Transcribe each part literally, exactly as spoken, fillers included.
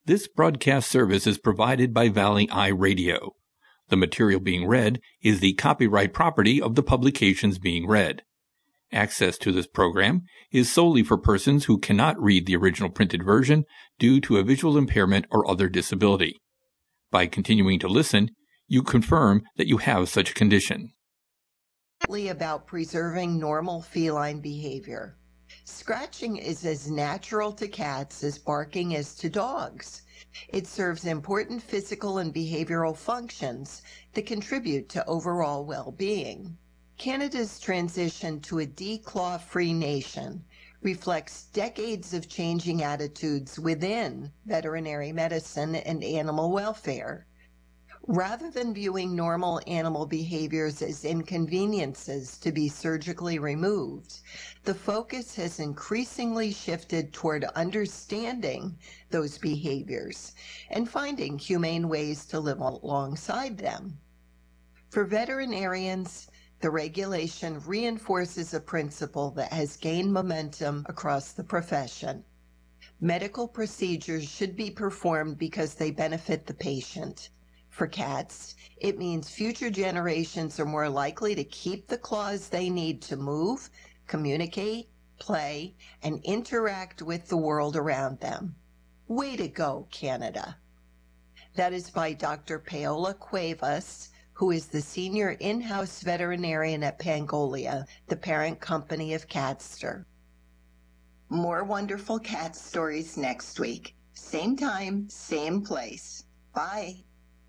This broadcast service is provided by Valley Eye Radio. The material being read is the copyright property of the publications being read. Access to this program is solely for persons who cannot read the original printed version due to a visual impairment or other disability. By continuing to listen, you confirm that you have such a condition. About preserving normal feline behavior. Scratching is as natural to cats as barking is to dogs. It serves important physical and behavioral functions that contribute to overall well-being. Canada's transition to a declaw-free nation reflects decades of changing attitudes within veterinary medicine and animal welfare. Rather than viewing normal animal behaviors as inconveniences to be surgically removed, the focus has increasingly shifted toward understanding those behaviors and finding humane ways to live alongside them. For veterinarians, the regulation reinforces a principle that has gained momentum across the profession. Medical procedures should be performed because they benefit the patient. For cats, it means future generations are more likely to keep the claws they need to move, communicate, play, and interact with the world around them. Way to go, Canada. That is by Doctor Paola Cuevas, who is the senior in-house veterinarian at Pangolia, the parent company of Catster. More wonderful cat stories next week. Same time, same place. Bye.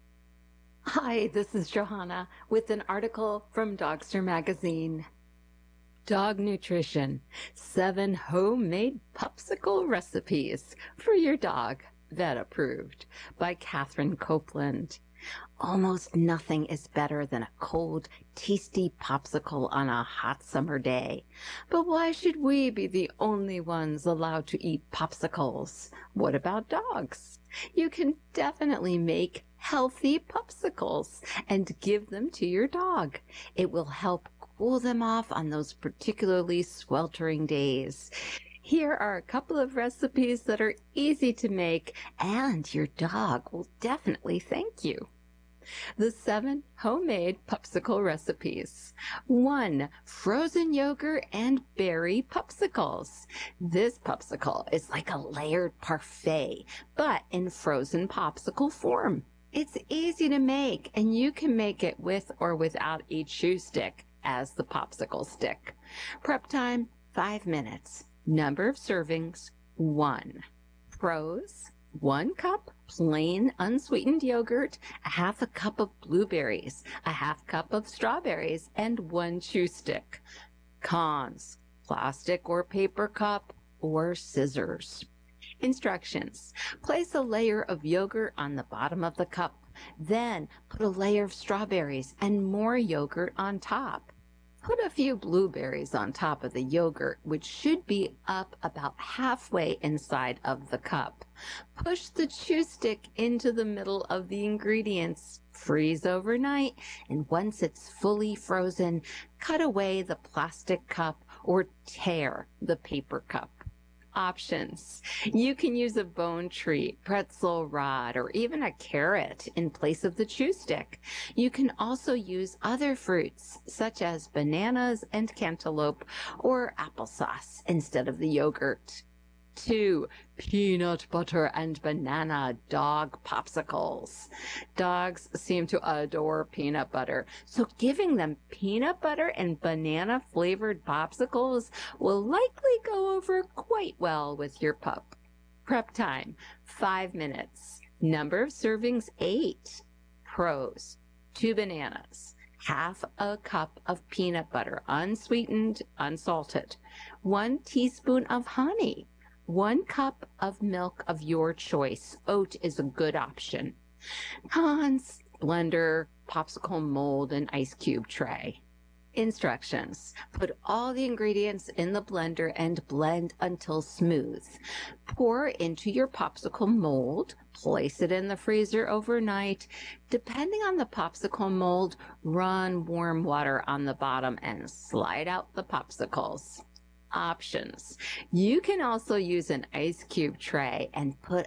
Hi, this is Johanna with an article from Dogster Magazine. Dog Nutrition, seven homemade popsicle recipes for your dog, vet approved, by Catherine Copeland. Almost nothing is better than a cold, tasty popsicle on a hot summer day. But why should we be the only ones allowed to eat popsicles? What about dogs? You can definitely make healthy popsicles and give them to your dog. It will help cool them off on those particularly sweltering days. Here are a couple of recipes that are easy to make, and your dog will definitely thank you. The seven homemade popsicle recipes. One, frozen yogurt and berry popsicles. This popsicle is like a layered parfait, but in frozen popsicle form. It's easy to make, and you can make it with or without a chew stick as the popsicle stick. Prep time, five minutes. Number of servings, one. Pros, one cup plain unsweetened yogurt, a half a cup of blueberries, a half cup of strawberries, and one chew stick. Cons, plastic or paper cup or scissors. Instructions. Place a layer of yogurt on the bottom of the cup. Then put a layer of strawberries and more yogurt on top. Put a few blueberries on top of the yogurt, which should be up about halfway inside of the cup. Push the chew stick into the middle of the ingredients. Freeze overnight, and once it's fully frozen, cut away the plastic cup or tear the paper cup. Options. You can use a bone treat, pretzel rod, or even a carrot in place of the chew stick. You can also use other fruits, such as bananas and cantaloupe, or applesauce instead of the yogurt. Two, peanut butter and banana dog popsicles. Dogs seem to adore peanut butter, so giving them peanut butter and banana flavored popsicles will likely go over quite well with your pup. Prep time, five minutes. Number of servings, eight. Pros, two bananas, half a cup of peanut butter, unsweetened, unsalted, one teaspoon of honey, one cup of milk of your choice. Oat is a good option. Cons, blender, popsicle mold, and ice cube tray. Instructions. Put all the ingredients in the blender and blend until smooth. Pour into your popsicle mold. Place it in the freezer overnight. Depending on the popsicle mold, run warm water on the bottom and slide out the popsicles. Options. You can also use an ice cube tray and put